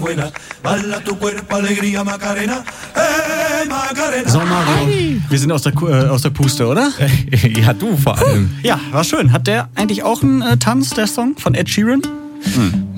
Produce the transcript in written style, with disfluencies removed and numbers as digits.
buena. Bala tu cuerpo, alegría, Macarena. Macarena. So, Mario, wir sind aus der Puste, oder? Ja, du vor allem. Ja, war schön. Hat der eigentlich auch einen Tanz, der Song von Ed Sheeran?